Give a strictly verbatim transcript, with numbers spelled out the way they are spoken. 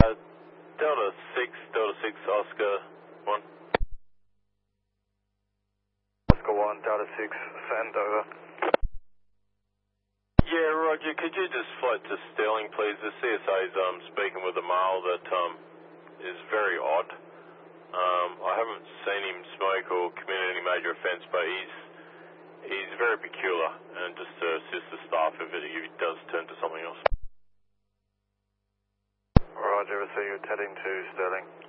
Uh, Delta six, Delta six, Oscar one. Oscar one, Delta six, send over. Yeah, Roger, could you just flight to Sterling, please? The C S A's um, speaking with a male that um, is very odd. Um, I haven't seen him smoke or commit any major offence, but he's he's very peculiar, and just to assist the staff if it, if it does turn to something else. Roger, so you're heading to Sterling.